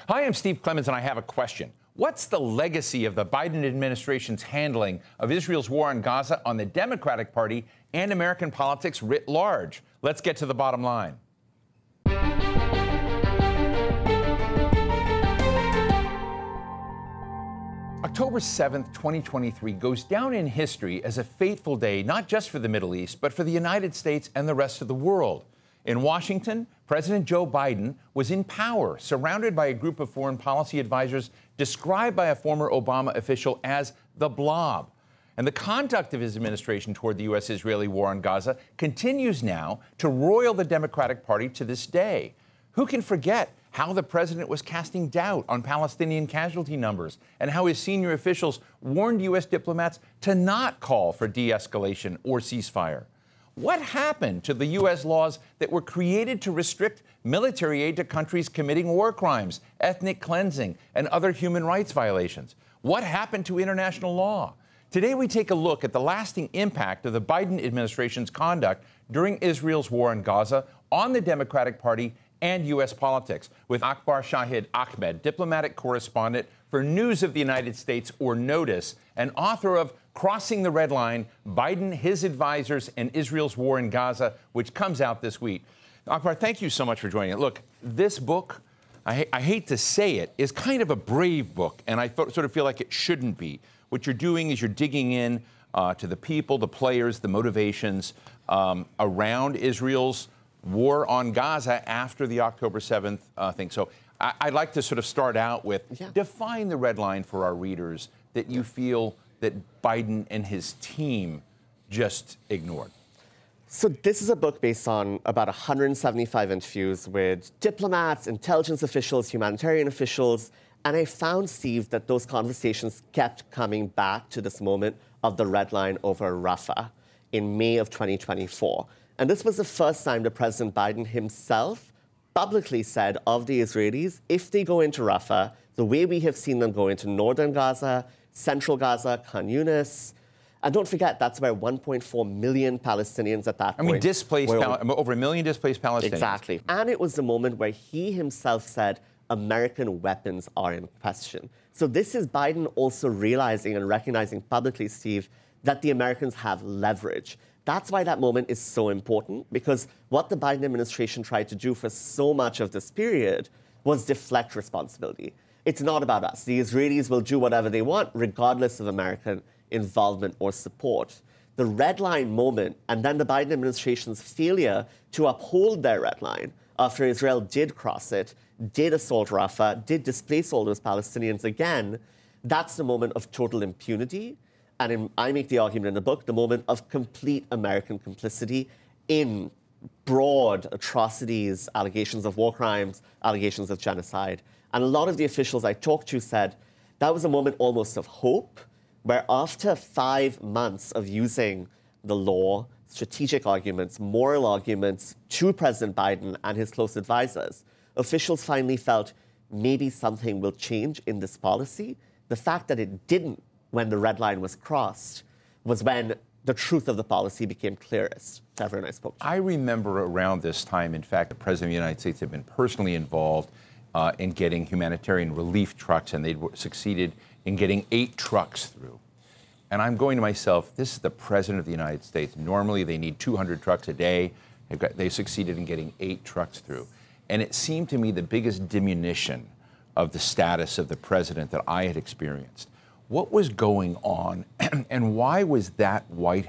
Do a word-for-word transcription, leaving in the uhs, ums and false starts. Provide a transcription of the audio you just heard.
Hi, I'm Steve Clemons, and I have a question. What's the legacy of the Biden administration's handling of Israel's war on Gaza on the Democratic Party and American politics writ large? Let's get to the bottom line. October seventh, twenty twenty-three goes down in history as a fateful day, not just for the Middle East, but for the United States and the rest of the world. In Washington, President Joe Biden was in power, surrounded by a group of foreign policy advisors described by a former Obama official as the Blob. And the conduct of his administration toward the U S-Israeli war on Gaza continues now to roil the Democratic Party to this day. Who can forget how the president was casting doubt on Palestinian casualty numbers and how his senior officials warned U S diplomats to not call for de-escalation or ceasefire? What happened to the U S laws that were created to restrict military aid to countries committing war crimes, ethnic cleansing, and other human rights violations? What happened to international law? Today, we take a look at the lasting impact of the Biden administration's conduct during Israel's war in Gaza on the Democratic Party and U S politics with Akbar Shahid Ahmed, diplomatic correspondent for News of the United States, or Notice, and author of Crossing the Red Line, Biden, His Advisors, and Israel's War in Gaza, which comes out this week. Akbar, thank you so much for joining it. Look, this book, I, ha- I hate to say it, is kind of a brave book, and I th- sort of feel like it shouldn't be. What you're doing is you're digging in uh, to the people, the players, the motivations um, around Israel's war on Gaza after the October seventh uh, thing. So I- I'd like to sort of start out with yeah. define the red line for our readers that you feel that Biden and his team just ignored. So this is a book based on about one hundred seventy-five interviews with diplomats, intelligence officials, humanitarian officials, and I found, Steve, that those conversations kept coming back to this moment of the red line over Rafah in May of twenty twenty-four. And this was the first time that President Biden himself publicly said of the Israelis, if they go into Rafah, the way we have seen them go into northern Gaza, central Gaza, Khan Yunis, and don't forget, that's where one point four million Palestinians at that I point. mean, displaced, were, Pal- over a million displaced Palestinians. Exactly. And it was the moment where he himself said, American weapons are in question. So this is Biden also realizing and recognizing publicly, Steve, that the Americans have leverage. That's why that moment is so important, because what the Biden administration tried to do for so much of this period was deflect responsibility. It's not about us. The Israelis will do whatever they want, regardless of American involvement or support. The red line moment, and then the Biden administration's failure to uphold their red line after Israel did cross it, did assault Rafah, did displace all those Palestinians again, that's the moment of total impunity. And in, I make the argument in the book, the moment of complete American complicity in broad atrocities, allegations of war crimes, allegations of genocide. And a lot of the officials I talked to said that was a moment almost of hope, where after five months of using the law, strategic arguments, moral arguments to President Biden and his close advisors, officials finally felt maybe something will change in this policy. The fact that it didn't when the red line was crossed was when the truth of the policy became clearest to everyone I spoke to. I remember around this time, in fact, the President of the United States had been personally involved uh, in getting humanitarian relief trucks, and they'd succeeded in getting eight trucks through. And I'm going to myself, this is the President of the United States. Normally, they need two hundred trucks a day. They've got, they succeeded in getting eight trucks through. And it seemed to me the biggest diminution of the status of the president that I had experienced. What was going on, and why was that White